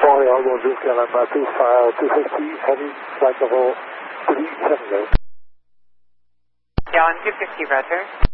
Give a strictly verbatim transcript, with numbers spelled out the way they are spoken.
Charlie, I'll go North Carolina, two five, two fifty, heavy, flight level three seven zero. Yeah, on two fifty, roger.